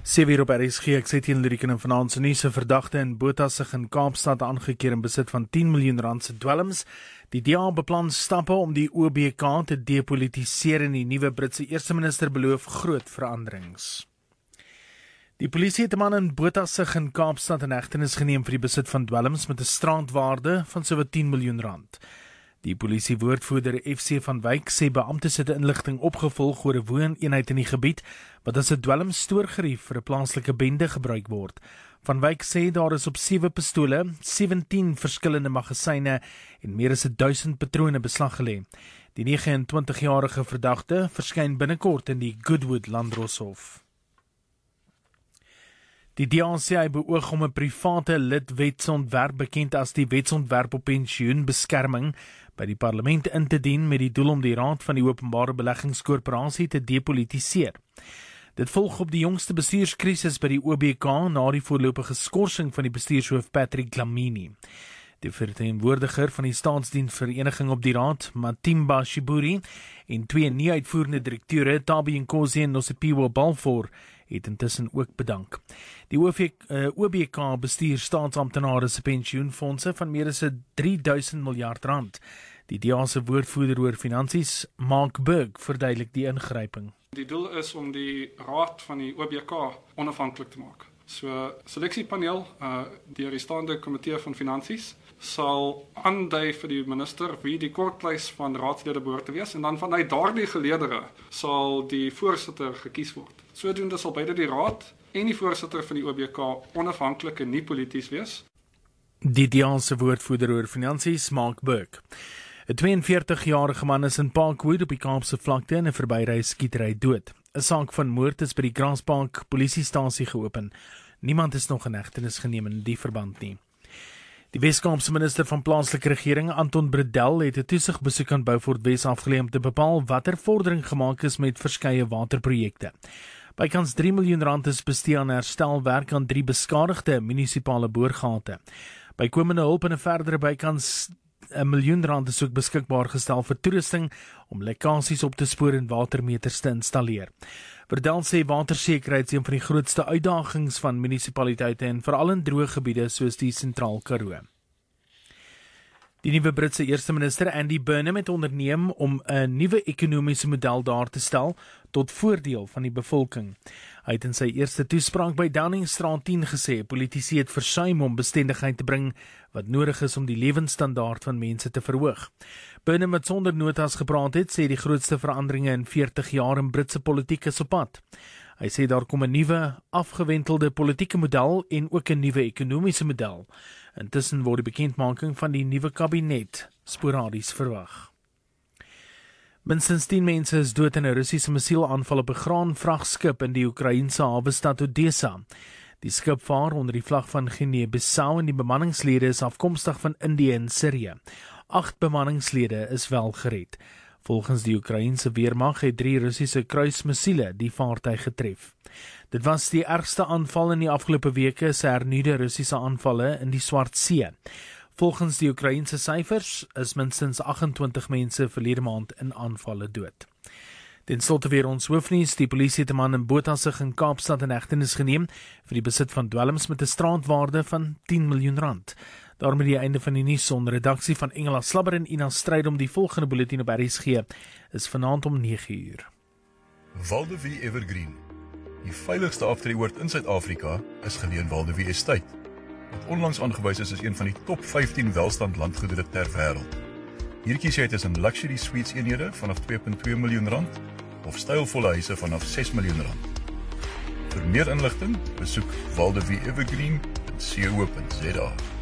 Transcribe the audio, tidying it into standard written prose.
7 op RSG, ek sê teen Liriken en vanaand se nuus, 'n verdagte in Botasig in Kaapstad aangekeer in besit van 10 miljoen rand se dwelms. Die DA beplan stappe om die OBK te depolitiseer en die nuwe Britse eerste minister beloof groot veranderings. Die polisie het 'n man in Botasig in Kaapstad in hegtenis geneem vir die besit van dwelms met 'n straatwaarde van sowat 10 miljoen rand. Die polisiewoordvoerder FC van Wyk sê beamptes het 'n inligting opgevolg oor 'n wooneenheid in die gebied wat as 'n dwelmstoorgerief vir 'n plaaslike bende gebruik word. Van Wyk sê daar is op 7 pistole, 17 verskillende magasyne en meer as 1000 patrone beslag gelê. Die 29-jarige verdagte verskyn binnekort in die Goodwood Landdroshof. Die DA sê hy beoog om 'n private lidwetsontwerp bekend as die Wetsontwerp op pensioenbeskerming by die parlement in te dien met die doel om die raad van die openbare beleggingskorporasie te depolitiseer. Dit volg op die jongste bestuurskrisis by die OBK na die voorlopige skorsing van die bestuurshoof Patrick Dlamini. Die verteenwoordiger van die staatsdiensvereniging op die raad, Matimba Shiburi, en 2 nie-uitvoerende direkteure, Tabi Nkosi en Nosipiwo Balfour, het intussen ook bedank. Die OBK bestuur staatsamptenare se pensioenfondse van meer as 3000 miljard rand. Die DA se woordvoerder oor finansies, Mark Burg, verduidelik die ingryping. Die doel is om die raad van die OBK onafhanklik te maak. So seleksiepaneel, deur die staande komitee van finansies, sal aandui vir die minister wie die kortlys van raadslede behoort te wees en dan vanuit daardie geleedere sal die voorsitter gekies word. Sodoende sal beide die raad en die voorsitter van die OBK onafhanklik en nie polities wees. Die DA se woordvoerder oor finansies, Mark Burg. 'n 42-jarige man is in Parkwood op die Kaapse vlakte in 'n verbyryskietery dood. 'n Saak van moord is by die Graspark polisiestasie geopen. Niemand is nog in hegtenis geneem in die verband nie. Die Wes-Kaapse minister van plaaslike regering, Anton Bredel, het 'n toesigbesoek aan Beaufort Wes afgelê om te bepaal watter vordering gemaak is met verskeie waterprojekte. Bykans 3 miljoen rand is bestee aan herstelwerk aan 3 beskadigde munisipale boorgate. Bykomende hulp en 'n verdere bykans 1 miljoen rand is ook beskikbaar gestel vir toerusting om lekkasies op te spoor en watermeters te installeer. Bredel sê watersekerheid is een van die grootste uitdagings van munisipaliteite en veral in droë gebiede soos die Sentraal Karoo. Die nuwe Britse eerste minister Andy Burnham het onderneem om 'n nuwe ekonomiese model daar te stel tot voordeel van die bevolking. Hy het in sy eerste toespraak by Downingstraat 10 gesê politici het versuim om bestendigheid te bring wat nodig is om die lewensstandaard van mense te verhoog. Burnham wat sonder notas gepraat het, sê die grootste veranderinge in 40 jaar in Britse politiek is op pad. Hy sê daar kom 'n nuwe, afgewentelde politieke model en ook 'n nuwe ekonomiese model. Intussen word die bekendmaking van die nuwe kabinet sporadies verwag. Minstens 10 mense is dood in 'n Russiese missielaanval op 'n graanvragskip in die Oekraïense hawestad Odessa. Die skip vaar onder die vlag van Guinea-Bissau en die bemanningslede is afkomstig van Indië en Sirië. 8 bemanningslede is wel gered. Volgens die Oekraïense weermag het 3 Russiese kruismissiele die vaartuig getref. Dit was die ergste aanval in die afgelope weke se hernuide Russiese aanvalle in die Swart See. Volgens die Oekraïense syfers is minstens 28 mense verlede maand in aanvalle dood. Ten slotte weer ons hoofnuus, die polisie het 'n man in Botasig in Kaapstad in hegtenis geneem vir die besit van dwelms met 'n straatwaarde van 10 miljoen rand. Daarmee die einde van die nuus onder redaksie van Engela Slabber en Ina Strydom. Die volgende bulletin op RSG is vanaand om 9:00. Waldevie Evergreen. Die veiligste aftreeoord in Suid-Afrika is geleë in Waldevie Estate, wat onlangs aangewys is as een van die top 15 welstand landgoedere ter wêreld. Hier kies jy tussen luxury suites eenhede vanaf 2.2 miljoen rand of stylvolle huise vanaf 6 miljoen rand. Vir meer inligting, besoek waldevieevergreen.co.za.